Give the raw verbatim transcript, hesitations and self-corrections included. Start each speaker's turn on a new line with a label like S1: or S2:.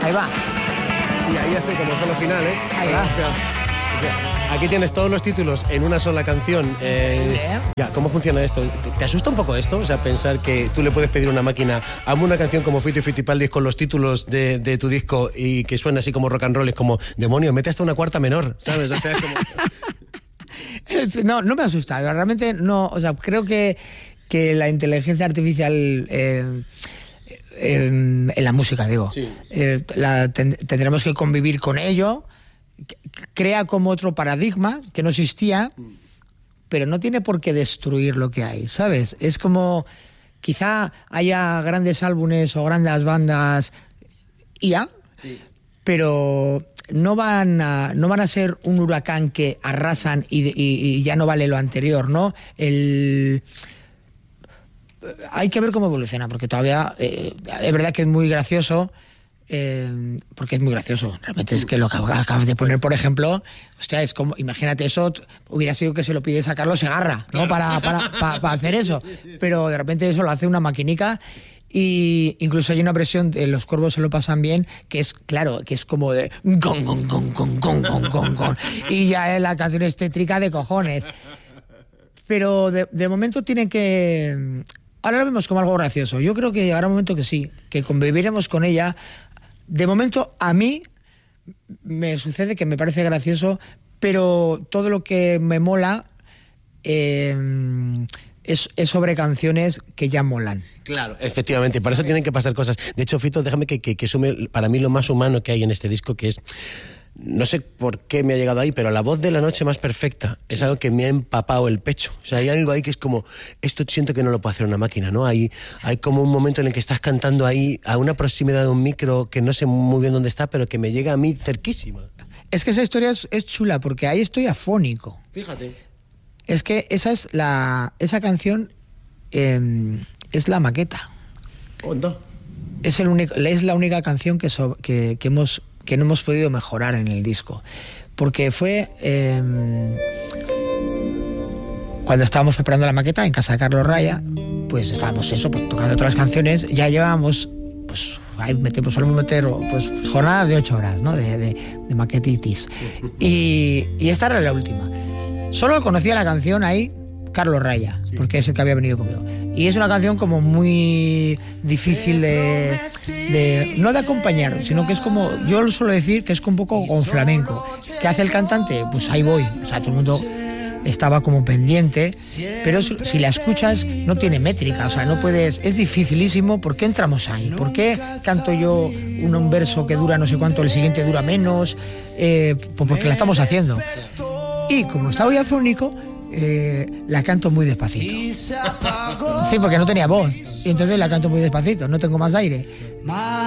S1: Ahí va.
S2: Y ahí hace como solo final, ¿eh?
S1: Ahí va.
S2: O sea, o sea, aquí tienes todos los títulos en una sola canción. Eh, ya, ¿cómo funciona esto? ¿Te asusta un poco esto? O sea, pensar que tú le puedes pedir a una máquina, hazme una canción como Fito y Fitipaldis con los títulos de, de tu disco y que suena así como rock and roll, es como, demonio, mete hasta una cuarta menor, ¿sabes? O sea, es como...
S1: No, no me ha asustado. Realmente no, o sea, creo que, que la inteligencia artificial eh, eh, en la música, digo,
S2: sí.
S1: eh, la ten, tendremos que convivir con ello. Crea como otro paradigma que no existía, pero no tiene por qué destruir lo que hay, ¿sabes? Es como, quizá haya grandes álbumes o grandes bandas y ya, sí. pero no van a, no van a ser un huracán que arrasan y, y, y ya no vale lo anterior, ¿no? El... Hay que ver cómo evoluciona, porque todavía eh, es verdad que es muy gracioso. Eh, porque es muy gracioso, realmente es que lo que acabas de poner, por ejemplo, hostia, es como, imagínate, eso hubiera sido que se lo pides a Carlos Segarra, ¿no? Para, para, para, para hacer eso, pero de repente eso lo hace una maquinica. Y incluso hay una versión de Los Cuervos se lo pasan bien, que es, claro, que es como de gong, gong, gong, gong, gong, gong, gong, gong, y ya la canción es tétrica de cojones. Pero de, de momento tienen que... Ahora lo vemos como algo gracioso. Yo creo que llegará un momento que sí, que conviviremos con ella. De momento, a mí me sucede que me parece gracioso, pero todo lo que me mola eh, es, es sobre canciones que ya molan.
S2: Claro, efectivamente, para eso tienen que pasar cosas. De hecho, Fito, déjame que, que, que sume para mí lo más humano que hay en este disco, que es... No sé por qué me ha llegado ahí, pero La Voz de la Noche Más Perfecta es algo que me ha empapado el pecho. O sea, hay algo ahí que es como, esto siento que no lo puede hacer una máquina, ¿no? Hay, hay como un momento en el que estás cantando ahí a una proximidad de un micro que no sé muy bien dónde está, pero que me llega a mí cerquísima.
S1: Es que esa historia es, es chula, porque ahí estoy afónico.
S2: Fíjate.
S1: Es que esa es la... Esa canción eh, es la maqueta.
S2: ¿Onda?
S1: Es, el único, es la única canción que, so, que, que hemos... que no hemos podido mejorar en el disco, porque fue eh, cuando estábamos preparando la maqueta en casa de Carlos Raya, pues estábamos eso, pues tocando todas las canciones, ya llevábamos, pues ahí metemos, solemos meter pues jornadas de ocho horas, ¿no? De, de, de maquetitis, y, y esta era la última. Solo conocía la canción ahí Carlos Raya, sí. porque es el que había venido conmigo. Y es una canción como muy difícil de, de... no de acompañar, sino que es como... Yo lo suelo decir que es un poco con flamenco. ¿Qué hace el cantante? Pues ahí voy. O sea, todo el mundo estaba como pendiente, pero si la escuchas no tiene métrica, o sea, no puedes... Es dificilísimo. ¿Por qué entramos ahí? ¿Por qué canto yo un, un verso que dura no sé cuánto, el siguiente dura menos? Eh, pues porque la estamos haciendo. Y como estaba hoy afónico... Eh, la canto muy despacito. Sí, porque no tenía voz. Y entonces la canto muy despacito, no tengo más aire.